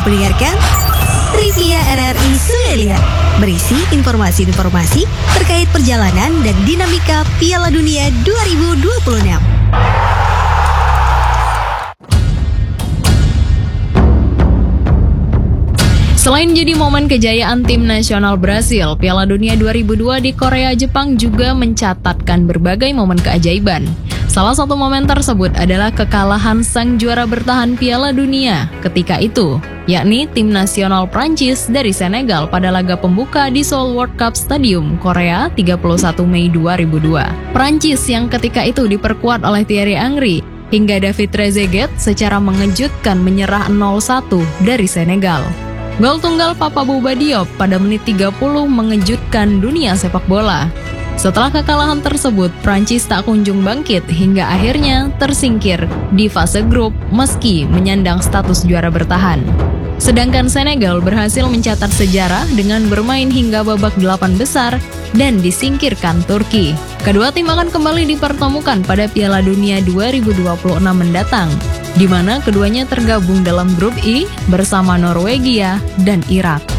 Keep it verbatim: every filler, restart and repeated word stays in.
mendengarkan Trivia R R I Sungai berisi informasi-informasi terkait perjalanan dan dinamika Piala Dunia dua ribu dua puluh enam. Selain jadi momen kejayaan tim nasional Brasil, Piala Dunia dua ribu dua di Korea Jepang juga mencatatkan berbagai momen keajaiban. Salah satu momen tersebut adalah kekalahan sang juara bertahan Piala Dunia ketika itu, yakni tim nasional Prancis dari Senegal pada laga pembuka di Seoul World Cup Stadium, Korea, tiga puluh satu Mei dua ribu dua. Prancis yang ketika itu diperkuat oleh Thierry Henry hingga David Trezeguet secara mengejutkan menyerah nol satu dari Senegal. Gol tunggal Papa Bouba Diop pada menit tiga puluh mengejutkan dunia sepak bola. Setelah kekalahan tersebut, Prancis tak kunjung bangkit hingga akhirnya tersingkir di fase grup meski menyandang status juara bertahan. Sedangkan Senegal berhasil mencatat sejarah dengan bermain hingga babak delapan besar dan disingkirkan Turki. Kedua tim akan kembali dipertemukan pada Piala Dunia dua ribu dua puluh enam mendatang, di mana keduanya tergabung dalam grup I bersama Norwegia dan Irak.